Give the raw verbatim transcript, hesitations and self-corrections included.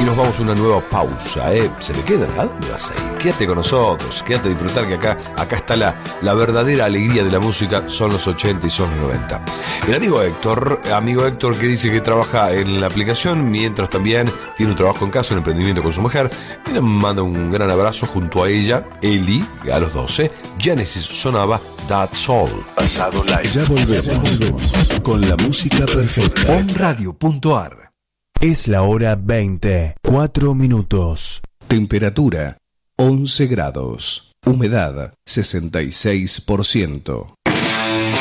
nos vamos a una nueva pausa, ¿eh? ¿Se me queda? ¿A dónde vas a ir? Quédate con nosotros, quédate a disfrutar que acá, acá está la, la verdadera alegría de la música, son los ochenta y son los noventa. El amigo Héctor, amigo Héctor que dice que trabaja en la aplicación, mientras también tiene un trabajo en casa, un emprendimiento con su mujer, y le manda un gran abrazo junto a ella, Eli, a los doce, Genesis sonaba That's All. Pasado live. Ya volvemos, ya volvemos con la música perfecta. on radio punto a r. Es la hora veinte, cuatro minutos. Temperatura once grados. Humedad sesenta y seis por ciento.